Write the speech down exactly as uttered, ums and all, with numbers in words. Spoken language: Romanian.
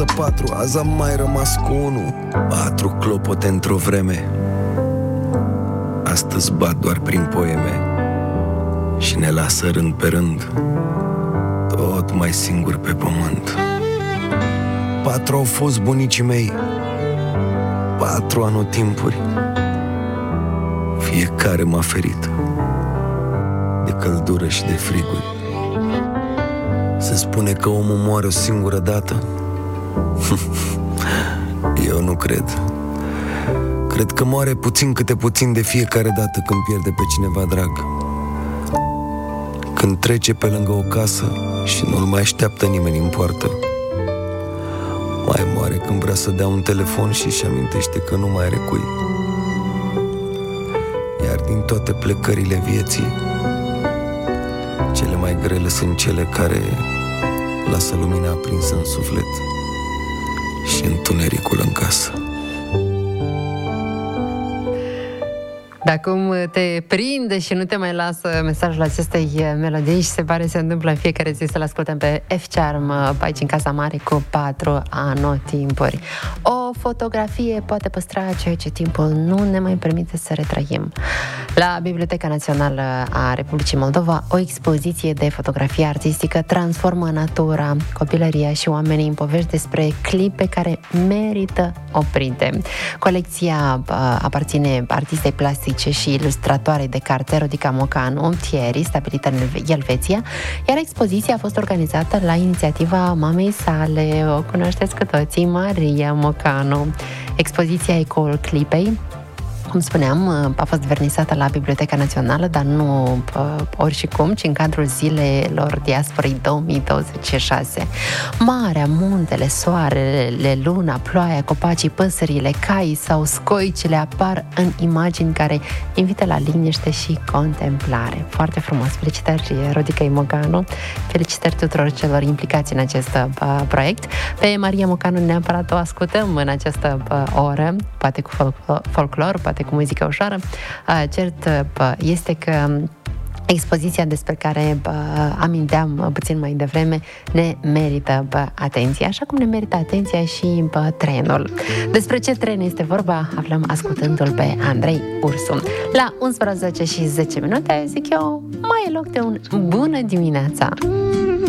patru, azi am mai rămas cu unul. Patru clopote într-o vreme, astăzi bat doar prin poeme și ne lasă rând pe rând, tot mai singuri pe pământ. Patru au fost bunicii mei, patru anotimpuri, fiecare m-a ferit de căldură și de friguri. Se spune că omul moare o singură dată. Eu nu cred. Cred că moare puțin câte puțin de fiecare dată când pierde pe cineva drag, când trece pe lângă o casă și nu-l mai așteaptă nimeni în poartă. Mai moare când vrea să dea un telefon și își amintește că nu mai are cui. Iar din toate plecările vieții, cele mai grele sunt cele care lasă lumina aprinsă în suflet și întunericul în casă. De acum te prinde și nu te mai lasă mesajul acestei melodii și se pare se întâmplă în fiecare zi să-l ascultăm pe F-Charm aici în Casa Mare cu patru anotimpuri. O fotografie poate păstra ceea ce timpul nu ne mai permite să retrăim. La Biblioteca Națională a Republicii Moldova, o expoziție de fotografie artistică transformă natura, copilăria și oamenii în povești despre clipe care merită oprite. Colecția uh, aparține artistei plastice și ilustratoarei de carte Rodica Mocanu, Thierry, stabilită în Elveția, iar expoziția a fost organizată la inițiativa mamei sale, o cunoașteți cu toții, Maria Mocanu. Expoziția Ecoul Clipei, cum spuneam, a fost vernisată la Biblioteca Națională, dar nu ori și cum, ci în cadrul Zilelor Diasporei două mii douăzeci și șase. Marea, muntele, soarele, luna, ploaia, copacii, păsările, caii sau scoicele apar în imagini care invită la liniște și contemplare. Foarte frumos! Felicitări Rodica Mocanu, felicitări tuturor celor implicați în acest uh, proiect. Pe Maria Mocanu neapărat o ascultăm în această uh, oră, poate cu folclor, folclor, poate cu muzică ușoară. Cert este că expoziția despre care bă, aminteam puțin mai devreme ne merită bă, atenție, așa cum ne merită atenția și bă, trenul. Despre ce tren este vorba, aflăm ascultându-l pe Andrei Ursu. La unsprezece și zece minute, zic eu, mai e loc de un bună dimineața!